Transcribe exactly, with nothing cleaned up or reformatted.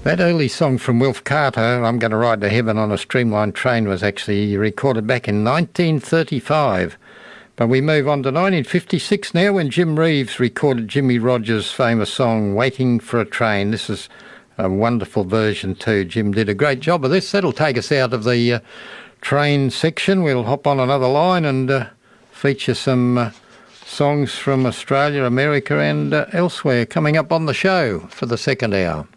That early song from Wilf Carter, I'm Going to Ride to Heaven on a Streamlined Train, was actually recorded back in nineteen thirty-five. But we move on to nineteen fifty-six now, when Jim Reeves recorded Jimmy Rogers' famous song, Waiting for a Train. This is a wonderful version too. Jim did a great job of this. That'll take us out of the uh, train section. We'll hop on another line and uh, feature some uh, songs from Australia, America and uh, elsewhere coming up on the show for the second hour.